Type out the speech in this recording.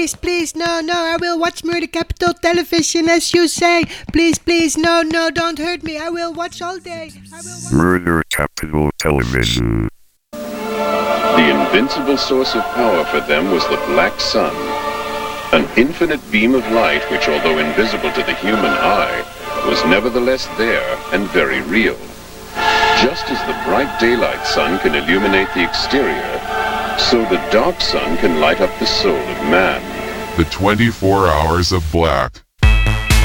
Please, please, no, I will watch Murder Capital Television as you say. Please, please, no, don't hurt me. I will watch all day. Murder Capital Television. The invincible source of power for them was the black sun, an infinite beam of light which, although invisible to the human eye, was nevertheless there and very real. Just as the bright daylight sun can illuminate the exterior, so the dark sun can light up the soul of man. The 24 Hours of Black.